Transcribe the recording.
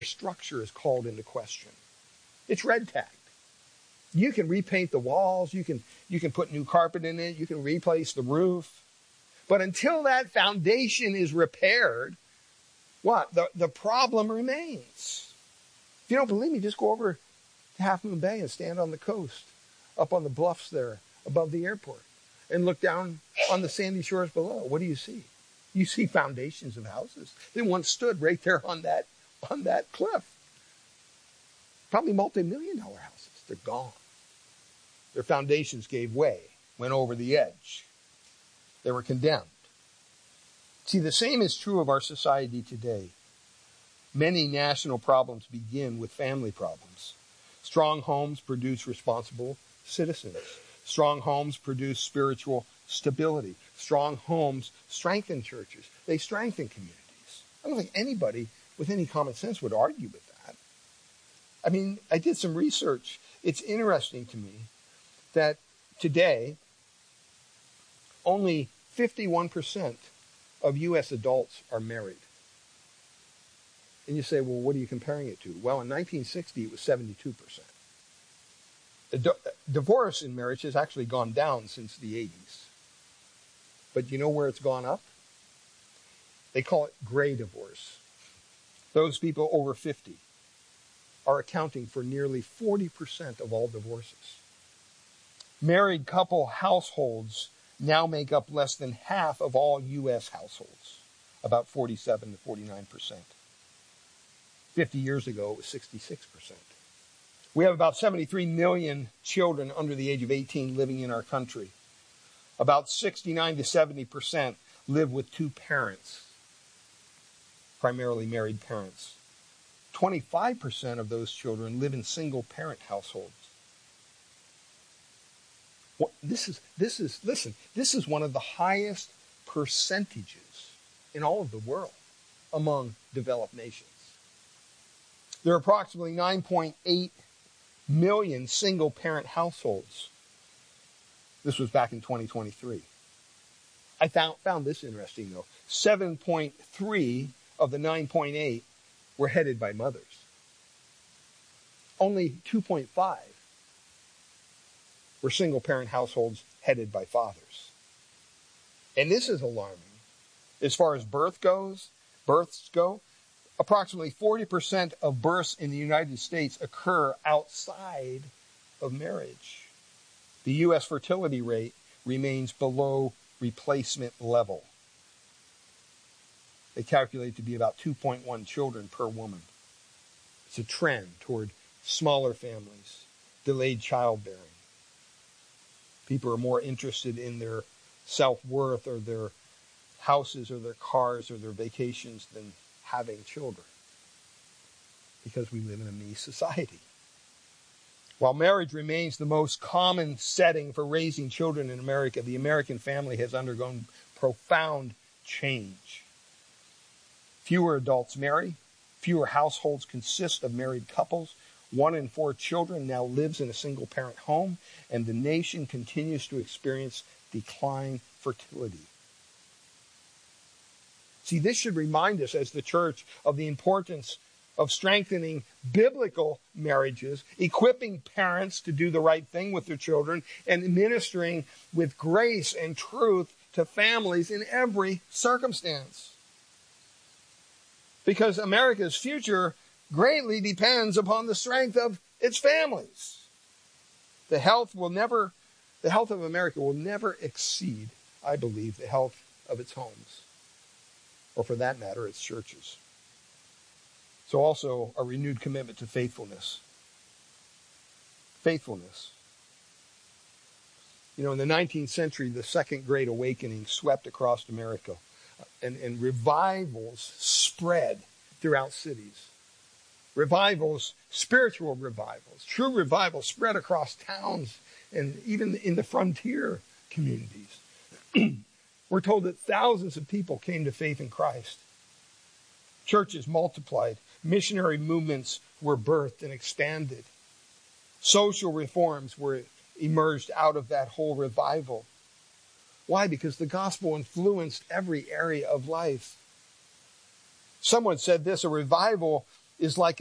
structure is called into question. It's red tagged. You can repaint the walls, you can put new carpet in it, you can replace the roof. But until that foundation is repaired, what? The problem remains. If you don't believe me, just go over to Half Moon Bay and stand on the coast, up on the bluffs there above the airport, and look down on the sandy shores below. What do you see? You see foundations of houses. They once stood right there on that cliff. Probably multi-million-dollar houses. They're gone. Their foundations gave way, went over the edge. They were condemned. See, the same is true of our society today. Many national problems begin with family problems. Strong homes produce responsible citizens. Strong homes produce spiritual stability. Strong homes strengthen churches. They strengthen communities. I don't think anybody with any common sense would argue with that. I mean, I did some research. It's interesting to me that today, only 51% of U.S. adults are married. And you say, well, what are you comparing it to? Well, in 1960, it was 72%. Divorce in marriage has actually gone down since the 80s. But you know where it's gone up? They call it gray divorce. Those people over 50 are accounting for nearly 40% of all divorces. Married couple households now make up less than half of all U.S. households, about 47 to 49%. 50 years ago, it was 66%. We have about 73 million children under the age of 18 living in our country. About 69 to 70% live with two parents, primarily married parents. 25% of those children live in single-parent households. This is one of the highest percentages in all of the world among developed nations. There are approximately 9.8 million single-parent households. This was back in 2023. I found this interesting, though. 7.3 of the 9.8 were headed by mothers. Only 2.5 were single-parent households headed by fathers. And this is alarming. As far as births go, approximately 40% of births in the United States occur outside of marriage. The U.S. fertility rate remains below replacement level. They calculate to be about 2.1 children per woman. It's a trend toward smaller families, delayed childbearing. People are more interested in their self-worth or their houses or their cars or their vacations than having children, because we live in a me society. While marriage remains the most common setting for raising children in America, the American family has undergone profound change. Fewer adults marry, fewer households consist of married couples. 1 in 4 children now lives in a single-parent home, and the nation continues to experience decline fertility. See, this should remind us as the church of the importance of strengthening biblical marriages, equipping parents to do the right thing with their children, and ministering with grace and truth to families in every circumstance. Because America's future greatly depends upon the strength of its families. The health of America will never exceed, I believe, the health of its homes, or for that matter, its churches. So also a renewed commitment to faithfulness. Faithfulness. You know, in the 19th century, the Second Great Awakening swept across America, and revivals spread throughout cities. Revivals, spiritual revivals, true revivals spread across towns and even in the frontier communities. We're told that thousands of people came to faith in Christ. Churches multiplied. Missionary movements were birthed and expanded. Social reforms were emerged out of that whole revival. Why? Because the gospel influenced every area of life. Someone said this: a revival is like